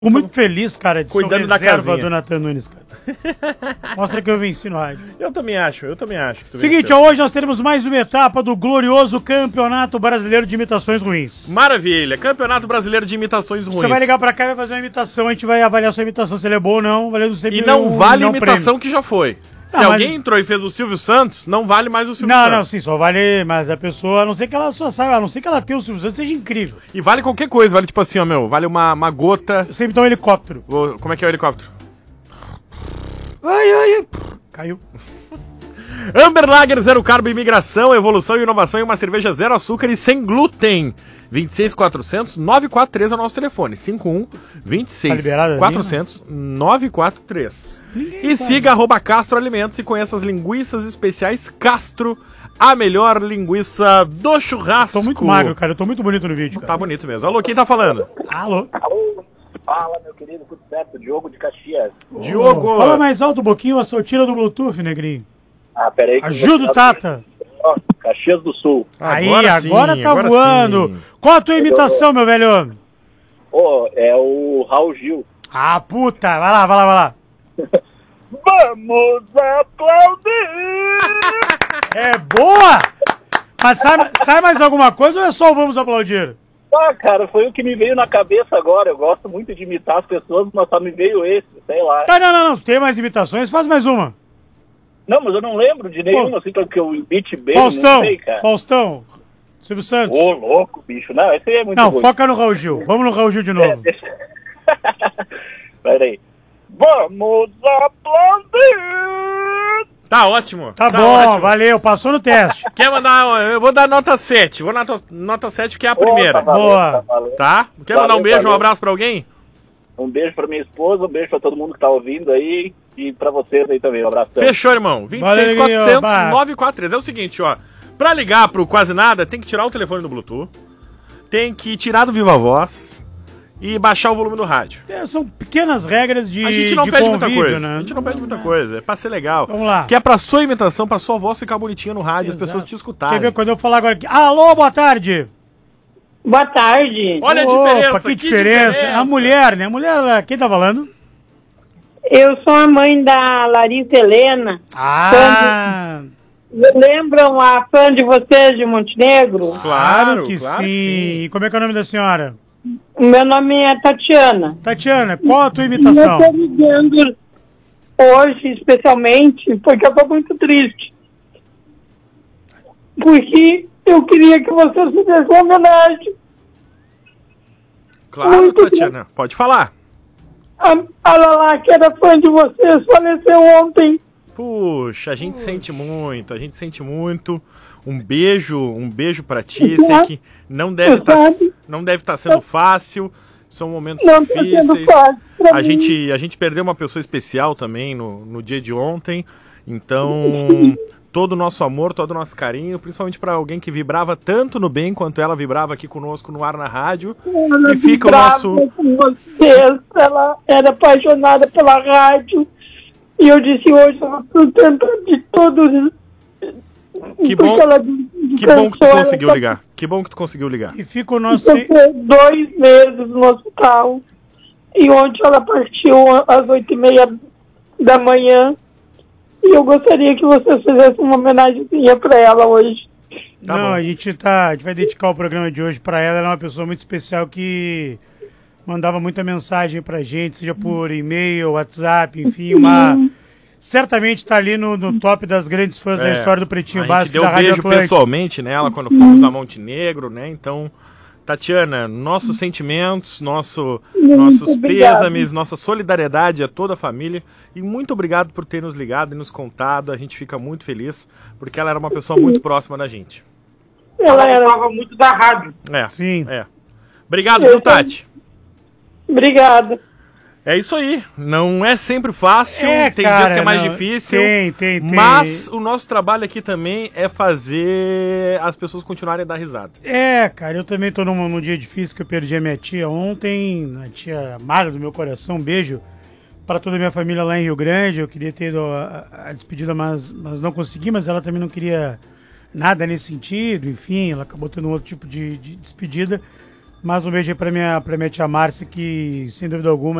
Fico muito feliz, cara, de cuidando ser da reserva casinha do Nathan Nunes, cara. Mostra que eu venci no rádio. Eu também acho. Que tu Seguinte, venceu. hoje nós teremos mais uma etapa do glorioso Campeonato Brasileiro de Imitações Ruins. Maravilha. Campeonato Brasileiro de Imitações Ruins. Você vai ligar pra cá e vai fazer uma imitação, a gente vai avaliar sua imitação, se ela é boa ou não, valendo sempre E não vale a não imitação prêmio. que já foi. Se Não, alguém mas- entrou e fez o Silvio Santos, não vale mais o Silvio Não, Santos. não, sim, só vale, mas a pessoa, a não ser que ela só saiba, a não ser que ela tenha o Silvio Santos, seja incrível. E vale qualquer coisa, vale tipo assim, ó, meu, vale uma gota. Eu sempre dou um helicóptero. Como é que é o helicóptero? Ai, ai, ai. Caiu. Amber Lager, zero carbo, imigração, evolução e inovação em uma cerveja zero açúcar e sem glúten. 26400 943 é o nosso telefone. 51 26 Tá liberado, 400 943. E sabe. siga @Castro Alimentos e conheça as linguiças especiais Castro, a melhor linguiça do churrasco. Tô muito magro, cara, eu tô muito bonito no vídeo, cara. Tá bonito mesmo. Alô, quem tá falando? Alô? Alô, fala meu querido, tudo certo? Diogo de Caxias. Diogo. Fala mais alto um pouquinho, a sua tira do Bluetooth, negrinho. Ah, peraí. que Ajuda o eu- Tata. Ó, Caxias do Sul. Agora sim, tá agora voando. sim. Qual a tua imitação, meu velho? Ô, é o Raul Gil. Ah, puta, vai lá, vai lá, vai lá. Vamos aplaudir! É boa! Mas sai mais alguma coisa ou é só o vamos aplaudir? Ah, cara, foi o que me veio na cabeça agora. Eu gosto muito de imitar as pessoas, mas só me veio esse, sei lá. Tá, não. Tem mais imitações? Faz mais uma. Não, mas eu não lembro de nenhum, Pô. assim, que eu imite bem, Faustão, não sei, cara. Faustão. Silvio Santos. Ô, louco, bicho. Não, esse aí é muito Não, ruim. foca no Raul Gil. Vamos no Raul Gil de novo. Deixa... Peraí. Vamos aplaudir! Tá ótimo. Tá bom, ótimo. valeu, passou no teste. Quer mandar. Eu vou dar nota 7. Vou nota 7, que é a primeira. Tá valendo, Boa. tá valendo. Tá? Quer mandar um Valeu, beijo, um valeu. abraço pra alguém? Um beijo pra minha esposa, um beijo pra todo mundo que tá ouvindo aí e pra vocês aí também. Um abraço. Fechou, irmão. 26 Valeu, 400 bah. 943. É o seguinte, ó. Pra ligar pro Quase Nada, tem que tirar o telefone do Bluetooth, tem que tirar do Viva Voz e baixar o volume do rádio. São pequenas regras de A gente não de pede muita convívio, coisa. né? A gente não pede muita coisa. É pra ser legal. Vamos lá. Que é pra sua imitação, pra sua voz ficar bonitinha no rádio, Exato. as pessoas te Quer escutarem. ver quando eu falar agora aqui? Alô, boa tarde. Boa tarde. Olha a Opa, diferença. que diferença. A mulher, né? A mulher, quem tá falando? Eu sou a mãe da Larissa Helena. Ah, Lembram a fã de vocês de Montenegro? Claro, que claro sim. que sim. E como é que é o nome da senhora? O meu nome é Tatiana. Tatiana, qual a tua Eu imitação? estou ligando hoje, especialmente, porque eu estou muito triste. Porque eu queria que você fizesse uma homenagem. Claro, Muito Tatiana. Pode falar. A Lala, que era fã de vocês, faleceu ontem. Puxa, a gente sente muito, a gente sente muito. Um beijo pra ti. Sei que não deve estar sendo fácil. São momentos Não tá sendo difíceis. fácil pra A mim. gente perdeu uma pessoa especial também no dia de ontem. Então, todo o nosso amor, todo o nosso carinho, principalmente pra alguém que vibrava tanto no bem quanto ela vibrava aqui conosco no ar na rádio. Ela E fica o vibrava nosso. com vocês, ela era apaixonada pela rádio. E eu disse hoje, ela tenta de todos. Que porque bom, ela que bom que tu cansou, conseguiu ela ligar. Que bom que tu conseguiu ligar. E fica o nosso... ficou 2 meses no hospital. E ontem ela partiu às 8h30 da manhã. E eu gostaria que você fizesse uma homenagemzinha pra ela hoje. Tá Não, bom. a gente vai dedicar o programa de hoje pra ela. Ela é uma pessoa muito especial que mandava muita mensagem pra gente, seja por e-mail, WhatsApp, enfim, certamente tá ali no top das grandes fãs da história do Pretinho A Básico gente deu da um Rádio beijo Atlântica. pessoalmente nela quando fomos a Montenegro, né? Então, Tatiana, nossos sentimentos, nossos obrigada. pêsames, nossa solidariedade a toda a família. E muito obrigado por ter nos ligado e nos contado. A gente fica muito feliz, porque ela era uma pessoa muito próxima da gente. Ela falava muito da rádio. É, Sim. é. Obrigado, viu, Tati? Obrigada. É isso aí. Não é sempre fácil, tem cara, dias que é mais não, difícil. tem. Mas o nosso trabalho aqui também é fazer as pessoas continuarem a dar risada. É, cara, eu também tô num dia difícil que eu perdi a minha tia ontem, a tia Mara do meu coração, um beijo para toda a minha família lá em Rio Grande. Eu queria ter ido a despedida, mas não consegui, mas ela também não queria nada nesse sentido, enfim, ela acabou tendo um outro tipo de despedida. Mais um beijo aí pra minha tia Márcia, que sem dúvida alguma